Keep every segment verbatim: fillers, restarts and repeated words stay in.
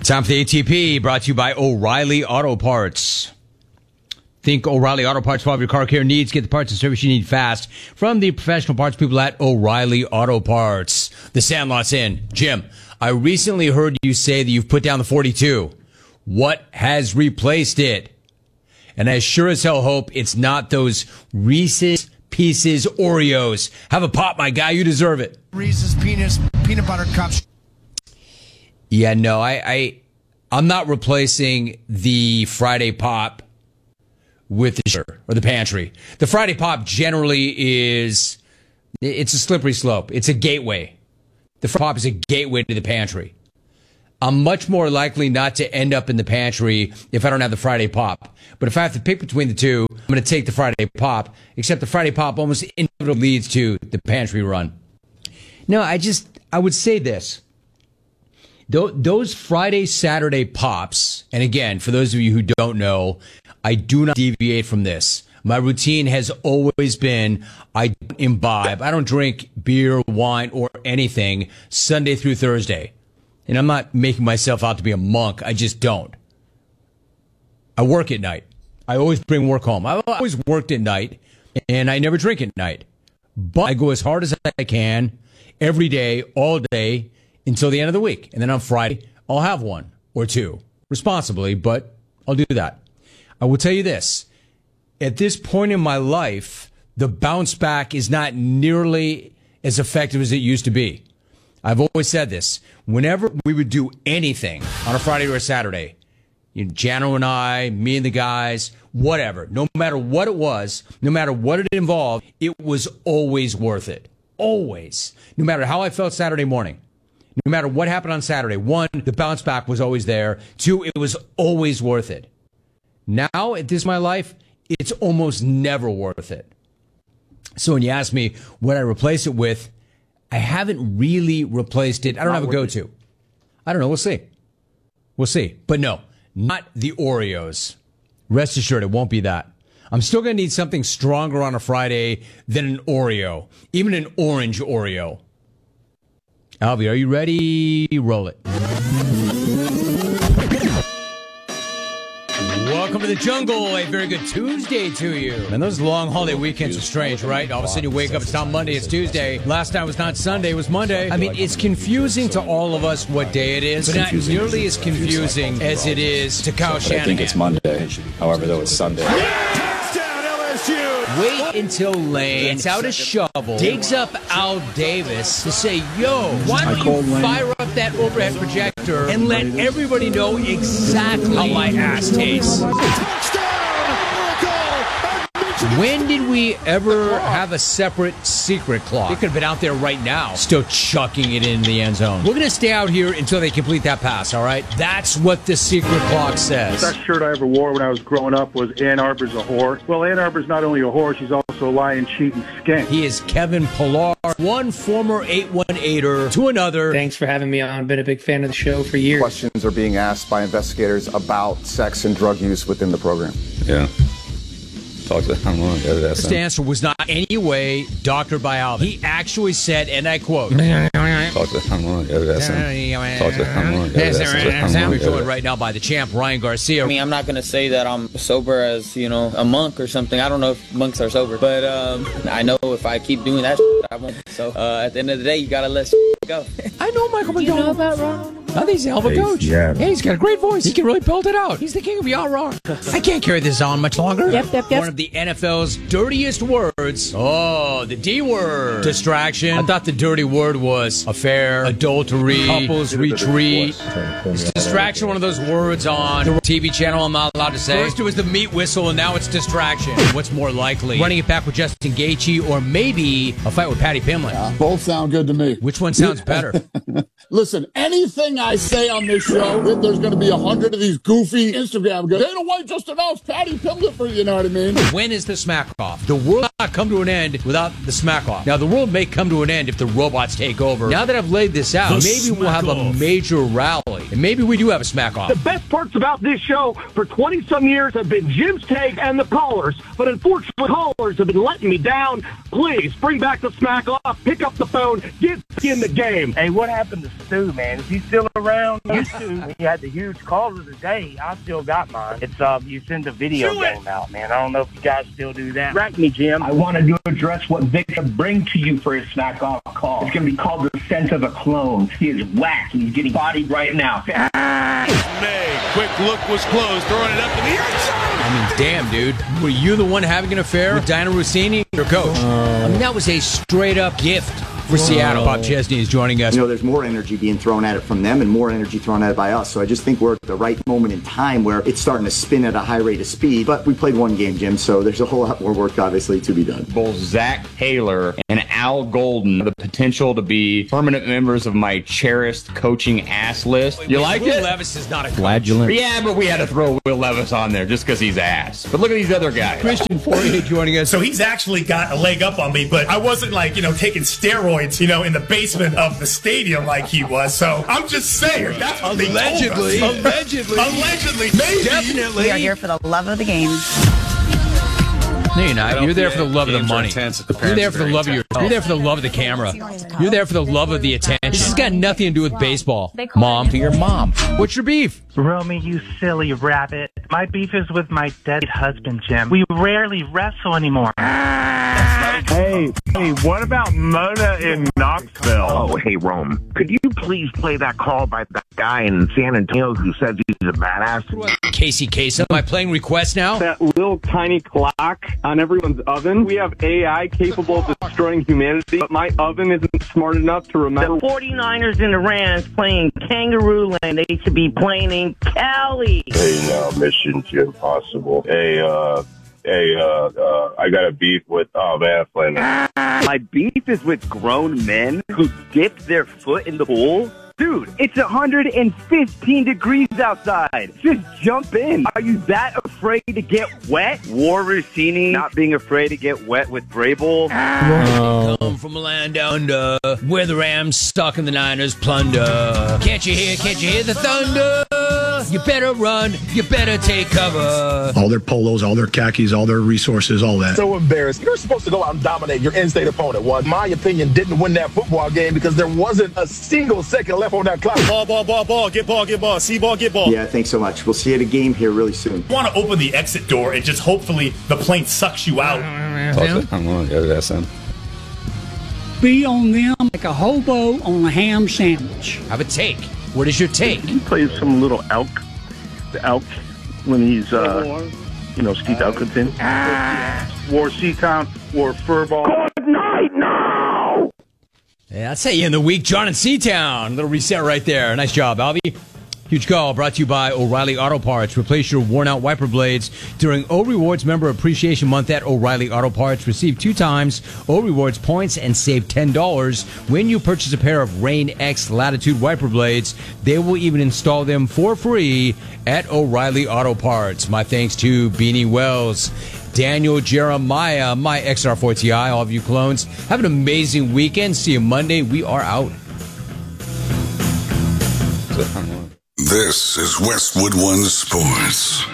Time for the A T P, brought to you by O'Reilly Auto Parts. Think O'Reilly Auto Parts for all of your car care needs. Get the parts and service you need fast from the professional parts people at O'Reilly Auto Parts. The Sandlot's in. Jim, I recently heard you say that you've put down the forty-two. What has replaced it? And I sure as hell hope it's not those Reese's Pieces Oreos. Have a pop, my guy. You deserve it. Reese's Peanuts Peanut Butter Cups. Yeah, no, I, I, I'm not replacing the Friday Pop with the sugar or the pantry. The Friday Pop generally is, it's a slippery slope. It's a gateway. The Friday Pop is a gateway to the pantry. I'm much more likely not to end up in the pantry if I don't have the Friday Pop. But if I have to pick between the two, I'm going to take the Friday Pop, except the Friday Pop almost inevitably leads to the pantry run. No, I just, I would say this. Those Friday, Saturday Pops, and again, for those of you who don't know, I do not deviate from this. My routine has always been, I don't imbibe, I don't drink beer, wine, or anything Sunday through Thursday. And I'm not making myself out to be a monk. I just don't. I work at night. I always bring work home. I've always worked at night, and I never drink at night. But I go as hard as I can every day, all day, until the end of the week. And then on Friday, I'll have one or two responsibly, but I'll do that. I will tell you this. At this point in my life, the bounce back is not nearly as effective as it used to be. I've always said this. Whenever we would do anything on a Friday or a Saturday, you know, Jano and I, me and the guys, whatever, no matter what it was, no matter what it involved, it was always worth it. Always. No matter how I felt Saturday morning. No matter what happened on Saturday, one, the bounce back was always there. Two, it was always worth it. Now, at this in my life, it's almost never worth it. So when you ask me what I replace it with, I haven't really replaced it. I don't have a go-to. I don't know. We'll see. We'll see. But no, not the Oreos. Rest assured, it won't be that. I'm still going to need something stronger on a Friday than an Oreo, even an orange Oreo. Alvy, are you ready? Roll it. Welcome to the jungle. A very good Tuesday to you. And those long holiday weekends are strange, right? All of a sudden you wake up, it's not Monday, it's Tuesday. Last time was not Sunday, it was Monday. I mean, it's confusing to all of us what day it is, but not nearly as confusing as it is to Kyle Shanahan. I think it's Monday. However, though, it's Sunday. Wait until Lane gets out a shovel, digs up Al Davis to say, yo, why don't you fire up that overhead projector and let everybody know exactly how my ass tastes? When did we ever have a separate secret clock? It could have been out there right now, still chucking it in the end zone. We're going to stay out here until they complete that pass, all right? That's what the secret clock says. The best shirt I ever wore when I was growing up was Ann Arbor's a whore. Well, Ann Arbor's not only a whore, she's also a lying, cheating skink. He is Kevin Pillar, one former eight one eighter to another. Thanks for having me on. Been a big fan of the show for years. Questions are being asked by investigators about sex and drug use within the program. Yeah. Talk to them. This answer was not any way doctored by Alvin. He actually said, and I quote, Talk to them. Talk to them. We're joined right now by the champ, Ryan Garcia. I mean, I'm not going to say that I'm sober as, you know, a monk or something. I don't know if monks are sober, but um, I know if I keep doing that, I won't. So uh, at the end of the day, you got to let go. I know Michael Do you know about Ron? I think he's a hell of a coach. Yeah. yeah, he's got a great voice. He can really belt it out. He's the king of yacht rock. I can't carry this on much longer. Yep, yep, yep. One of the N F L's dirtiest words. Oh, the D word. Distraction. I thought the dirty word was affair, adultery, couples retreat. Is distraction one of those words on the T V channel I'm not allowed to say? First it was the meat whistle, and now it's distraction. What's more likely? Running it back with Justin Gaethje, or maybe a fight with Patty Pimblett? Yeah, both sound good to me. Which one sounds better? Listen, anything I say on this show, if there's going to be a hundred of these goofy Instagram guys, Dana White just announced Patty Pimblett for, you know what I mean? When is the smack off? The world will not come to an end without the smack off. Now, the world may come to an end if the robots take over. Now that I've laid this out, The maybe we'll have smack a off. major rally And maybe we do have a smack off. The best parts about this show for twenty-some years have been Jim's take and the callers. But unfortunately, callers have been letting me down. Please, bring back the smack off. Pick up the phone. Get in the game. Hey, what happened to Stu, man? Is he still around? Used to. He had the huge call of the day. I still got mine. It's, uh, you send a video game out, man. I don't know if you guys still do that. Rack me, Jim. I wanted to address what Vic could bring to you for his smack off call. It's going to be called the scent of a clone. He is whacked and he's getting bodied right now. May, quick look was closed, throwing it up in the end zone. I mean, damn, dude. Were you the one having an affair with Diana Rossini, your coach? I mean, that was a straight-up gift for Seattle. Bob Chesney is joining us. You know, there's more energy being thrown at it from them and more energy thrown at it by us. So I just think we're at the right moment in time where it's starting to spin at a high rate of speed. But we played one game, Jim, so there's a whole lot more work, obviously, to be done. Both Zach Taylor and Al Golden, the potential to be permanent members of my cherished coaching ass list. You like Will it? Levis is not a Flagellant. Yeah, but we had to throw Will Levis on there just because he's ass. But look at these other guys. Christian Fourier joining us. So he's actually got a leg up on me, but I wasn't like, you know, taking steroids, you know, in the basement of the stadium like he was. So I'm just saying, that's what allegedly, they told us. allegedly, allegedly, maybe, definitely. We are here for the love of the game. No, you're not. You're there for the love of the money. You're there for the love of your. You're there for the love of the camera. You're there for the love of the attention. This has got nothing to do with baseball. Mom, to your mom. What's your beef? Romy, you silly rabbit. My beef is with my dead husband, Jim. We rarely wrestle anymore. Hey, hey, what about Mona in Knoxville? Oh, hey, Rome. Could you please play that call by that guy in San Antonio who says he's a badass? Casey Kasem. Am I playing request now? That little tiny clock on everyone's oven. We have A I capable of destroying humanity, but my oven isn't smart enough to remember. The forty-niners and the Rams playing Kangaroo Land. They should be playing in Cali. Hey, now, Mission Impossible. Hey, uh... Hey, uh, uh, I got a beef with, oh man, playing that. My beef is with grown men who dip their foot in the pool. Dude, it's one hundred fifteen degrees outside. Just jump in. Are you that afraid to get wet? War Rossini not being afraid to get wet with Vrabel. Oh. Come from a land down under, where the Rams stuck in the Niners plunder. Can't you hear, can't you hear the thunder? You better run, you better take cover. All their polos, all their khakis, all their resources, all that. So embarrassed. You're supposed to go out and dominate your in-state opponent. Well, in my opinion, didn't win that football game because there wasn't a single second left on that clock. Ball, ball, ball, ball, get ball, get ball, see ball, get ball. Yeah, thanks so much. We'll see you at a game here really soon. I want to open the exit door and just hopefully the plane sucks you out. Be on them like a hobo on a ham sandwich. Have a take. What is your take? He plays some little elk, the elk, when he's, uh, you know, Steve Elkington. Wore Seatown, wore Furball. Good night now! Yeah, I'll say you in the week, John and Seatown. Little reset right there. Nice job, Albie. Huge call brought to you by O'Reilly Auto Parts. Replace your worn-out wiper blades during O Rewards Member Appreciation Month at O'Reilly Auto Parts. Receive two times O Rewards points and save ten dollars when you purchase a pair of Rain X Latitude wiper blades. They will even install them for free at O'Reilly Auto Parts. My thanks to Beanie Wells, Daniel Jeremiah, my X R four T I, all of you clones. Have an amazing weekend. See you Monday. We are out. This is Westwood One Sports.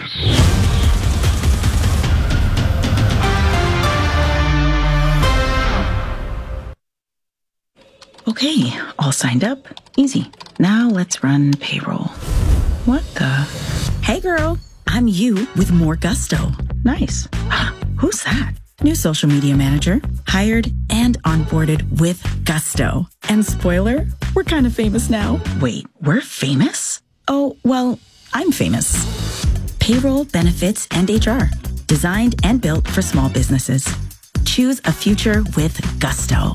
Okay, all signed up. Easy. Now let's run payroll. What the? Hey girl, I'm you with more gusto. Nice. Who's that? New social media manager, hired and onboarded with gusto. And spoiler, we're kind of famous now. Wait, we're famous? Oh, well, I'm famous. Payroll, benefits, and H R. Designed and built for small businesses. Choose a future with gusto.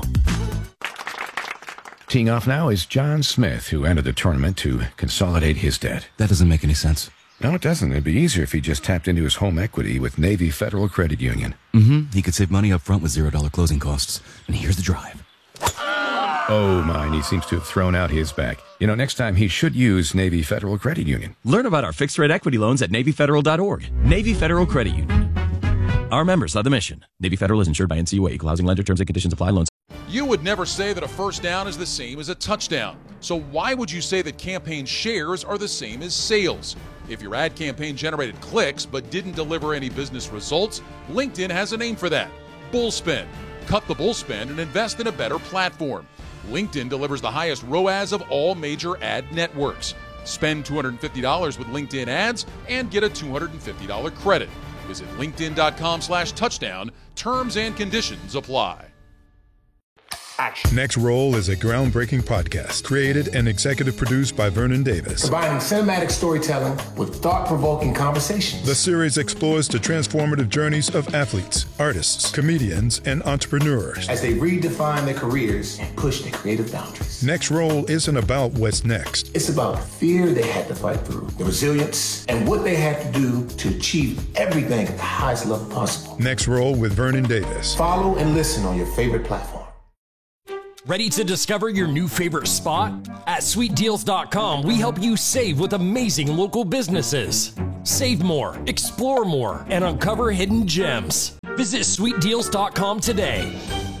Teeing off now is John Smith, who entered the tournament to consolidate his debt. That doesn't make any sense. No, it doesn't. It'd be easier if he just tapped into his home equity with Navy Federal Credit Union. Mm-hmm. He could save money up front with zero dollar closing costs. And here's the drive. Oh, mine, he seems to have thrown out his back. You know, next time he should use Navy Federal Credit Union. Learn about our fixed-rate equity loans at Navy Federal dot org. Navy Federal Credit Union. Our members are the mission. Navy Federal is insured by N C U A. Equal housing lender. Terms and conditions apply. Loans. You would never say that a first down is the same as a touchdown. So why would you say that campaign shares are the same as sales? If your ad campaign generated clicks but didn't deliver any business results, LinkedIn has a name for that: bullspend. Cut the bullspend and invest in a better platform. LinkedIn delivers the highest R O A S of all major ad networks. Spend two hundred fifty dollars with LinkedIn ads and get a two hundred fifty dollars credit. Visit linkedin.com slash touchdown. Terms and conditions apply. Next Roll is a groundbreaking podcast created and executive produced by Vernon Davis. Combining cinematic storytelling with thought-provoking conversations. The series explores the transformative journeys of athletes, artists, comedians, and entrepreneurs as they redefine their careers and push their creative boundaries. Next Roll isn't about what's next. It's about the fear they had to fight through, the resilience, and what they had to do to achieve everything at the highest level possible. Next Roll with Vernon Davis. Follow and listen on your favorite platform. Ready to discover your new favorite spot? At sweet deals dot com, we help you save with amazing local businesses. Save more, explore more, and uncover hidden gems. Visit sweet deals dot com today.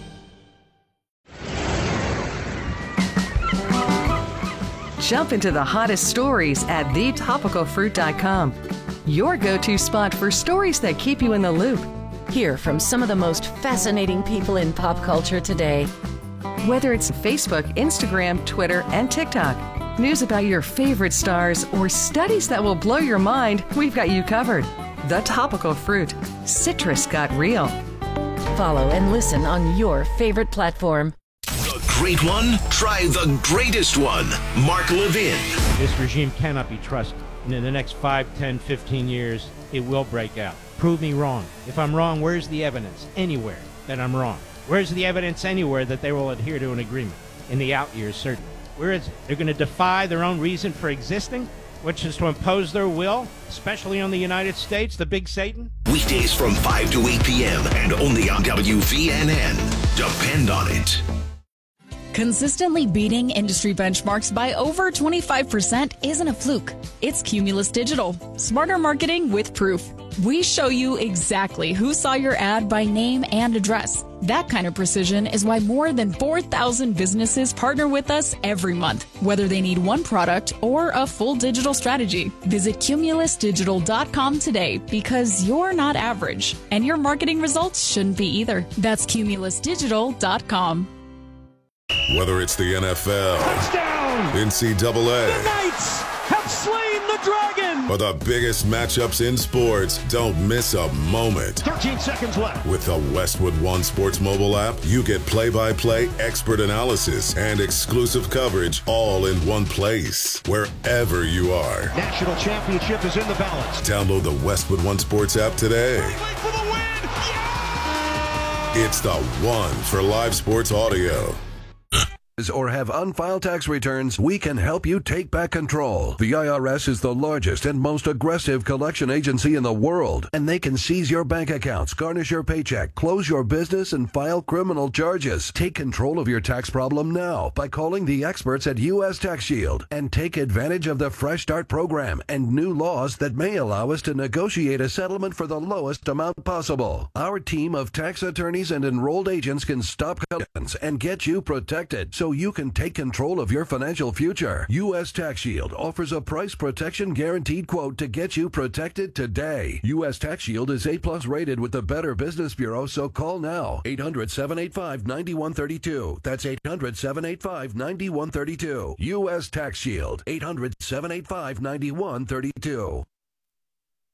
Jump into the hottest stories at the topical fruit dot com. Your go-to spot for stories that keep you in the loop. Hear from some of the most fascinating people in pop culture today. Whether it's Facebook, Instagram, Twitter, and TikTok, news about your favorite stars, or studies that will blow your mind, we've got you covered. The Topical Fruit. Citrus got real. Follow and listen on your favorite platform. The great one? Try the greatest one. Mark Levin. This regime cannot be trusted. And in the next five, ten, fifteen years, it will break out. Prove me wrong. If I'm wrong, where's the evidence? Anywhere that I'm wrong. Where's the evidence anywhere that they will adhere to an agreement? In the out years, certainly. Where is it? They're going to defy their own reason for existing, which is to impose their will, especially on the United States, the big Satan? Weekdays from five to eight p.m. and only on W V N N. Depend on it. Consistently beating industry benchmarks by over twenty-five percent isn't a fluke. It's Cumulus Digital. Smarter marketing with proof. We show you exactly who saw your ad by name and address. That kind of precision is why more than four thousand businesses partner with us every month, whether they need one product or a full digital strategy. Visit cumulus digital dot com today because you're not average, and your marketing results shouldn't be either. That's cumulus digital dot com. Whether it's the N F L, touchdown, N C double A, the Knights have slain the dragon, or the biggest matchups in sports, don't miss a moment. thirteen seconds left. With the Westwood One Sports mobile app, you get play-by-play, expert analysis, and exclusive coverage all in one place, wherever you are. National championship is in the balance. Download the Westwood One Sports app today. For the win. Yeah! It's the one for live sports audio. Or have unfiled tax returns, we can help you take back control. The I R S is the largest and most aggressive collection agency in the world, and they can seize your bank accounts, garnish your paycheck, close your business, and file criminal charges. Take control of your tax problem now by calling the experts at U S Tax Shield and take advantage of the Fresh Start program and new laws that may allow us to negotiate a settlement for the lowest amount possible. Our team of tax attorneys and enrolled agents can stop collections and get you protected, so you can take control of your financial future. U S Tax Shield offers a price protection guaranteed quote to get you protected today. U S Tax Shield is A plus rated with the Better Business Bureau, so call now. eight hundred, seven eight five, nine one three two. That's eight hundred, seven eight five, nine one three two. U S Tax Shield. eight hundred, seven eight five, nine one three two.